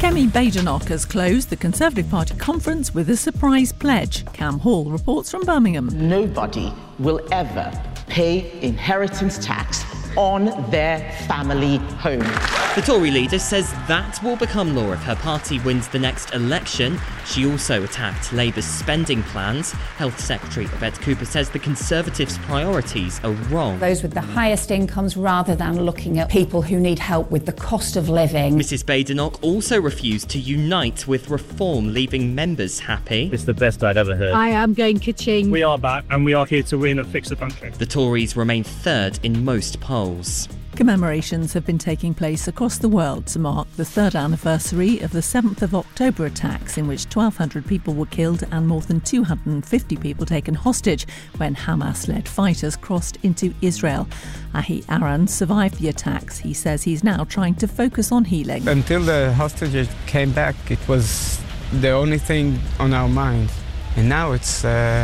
Kemi Badenoch has closed the Conservative Party conference with a surprise pledge. Cam Hall reports from Birmingham. Nobody will ever pay inheritance tax on their family home. The Tory leader says that will become law if her party wins the next election. She also attacked Labour's spending plans. Health Secretary Yvette Cooper says the Conservatives' priorities are wrong. Those with the highest incomes rather than looking at people who need help with the cost of living. Mrs Badenoch also refused to unite with Reform, leaving members happy. It's the best I'd ever heard. I am going ka-ching. We are back and we are here to win and fix the country. The Tories remain third in most polls. Commemorations have been taking place across the world to mark the third anniversary of the 7th of October attacks, in which 1,200 people were killed and more than 250 people taken hostage when Hamas-led fighters crossed into Israel. Ahi Aran survived the attacks. He says he's now trying to focus on healing. Until the hostages came back, it was the only thing on our minds. And now it's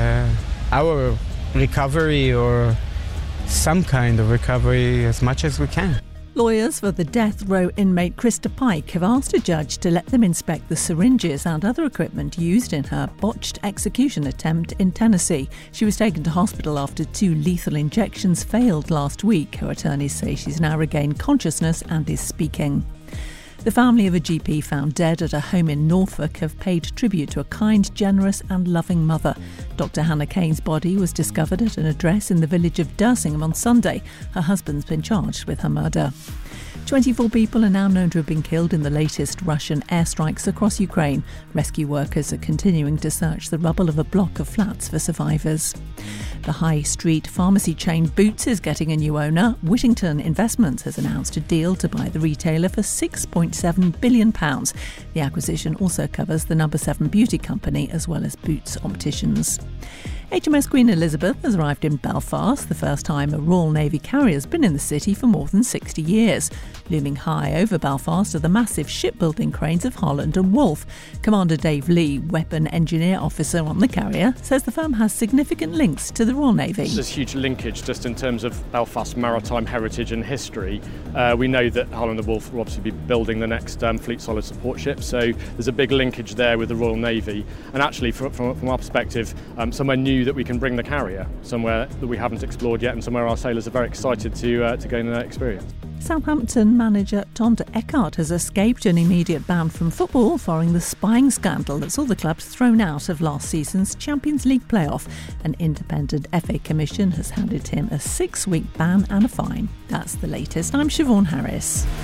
our recovery, or some kind of recovery, as much as we can. Lawyers for the death row inmate Krista Pike have asked a judge to let them inspect the syringes and other equipment used in her botched execution attempt in Tennessee. She was taken to hospital after 2 lethal injections failed last week. Her attorneys say she's now regained consciousness and is speaking. The family of a GP found dead at a home in Norfolk have paid tribute to a kind, generous and loving mother. Dr Hannah Kane's body was discovered at an address in the village of Dersingham on Sunday. Her husband's been charged with her murder. 24 people are now known to have been killed in the latest Russian airstrikes across Ukraine. Rescue workers are continuing to search the rubble of a block of flats for survivors. The high street pharmacy chain Boots is getting a new owner. Whittington Investments has announced a deal to buy the retailer for £6.7 billion. The acquisition also covers the No. 7 beauty company as well as Boots Opticians. HMS Queen Elizabeth has arrived in Belfast, the first time a Royal Navy carrier has been in the city for more than 60 years. Looming high over Belfast are the massive shipbuilding cranes of Holland and Wolff. Commander Dave Lee, weapon engineer officer on the carrier, says the firm has significant links to the Royal Navy. There's huge linkage just in terms of Belfast's maritime heritage and history. We know that Holland and Wolff will obviously be building the next Fleet Solid Support ship, so there's a big linkage there with the Royal Navy. And actually, from our perspective, somewhere new that we can bring the carrier, somewhere that we haven't explored yet and somewhere our sailors are very excited to gain that experience. Southampton manager Tonda Eckhart has escaped an immediate ban from football following the spying scandal that saw the club thrown out of last season's Champions League playoff. An independent FA Commission has handed him a 6-week ban and a fine. That's the latest. I'm Siobhan Harris.